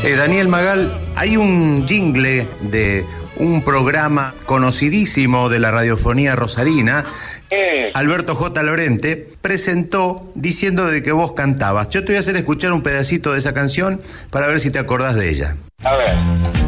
Daniel Magal, hay un jingle de un programa conocidísimo de la radiofonía rosarina. Alberto J. Lorente presentó diciendo de que vos cantabas. Yo te voy a hacer escuchar un pedacito de esa canción para ver si te acordás de ella. A ver.